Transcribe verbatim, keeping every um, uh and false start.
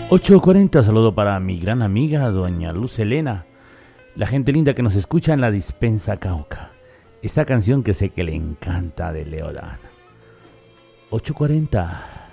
ocho cuarenta, saludo para mi gran amiga doña Luz Elena, la gente linda que nos escucha en la Dispensa Cauca. Esa canción que sé que le encanta de Leodán. ocho cuarenta.